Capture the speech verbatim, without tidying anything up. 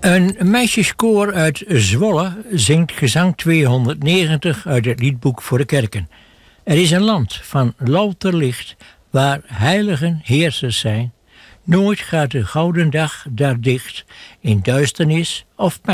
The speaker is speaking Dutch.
Een meisjeskoor uit Zwolle zingt gezang tweehonderdnegentig uit het liedboek voor de kerken. Er is een land van louter licht, waar heiligen heersers zijn. Nooit gaat de gouden dag daar dicht, in duisternis of pijn.